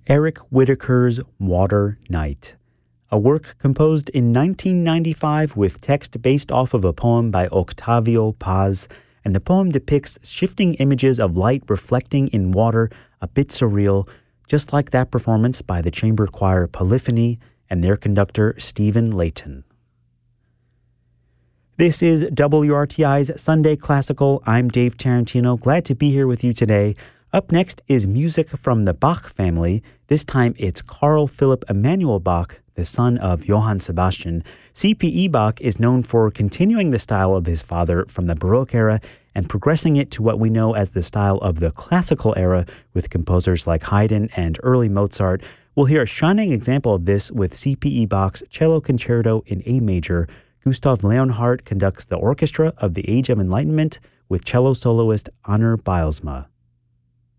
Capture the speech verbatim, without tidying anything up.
Eric Whitacre's Water Night, a work composed in nineteen ninety-five with text based off of a poem by Octavio Paz, and the poem depicts shifting images of light reflecting in water, a bit surreal, just like that performance by the chamber choir Polyphony and their conductor Stephen Layton. This is W R T I's Sunday Classical. I'm Dave Tarantino. Glad to be here with you today. Up next is music from the Bach family. This time it's Carl Philipp Emanuel Bach, the son of Johann Sebastian. C P E Bach is known for continuing the style of his father from the Baroque era and progressing it to what we know as the style of the classical era with composers like Haydn and early Mozart. We'll hear a shining example of this with C P E Bach's Cello Concerto in A major. Gustav Leonhardt conducts the orchestra of the Age of Enlightenment with cello soloist Anner Bijlsma.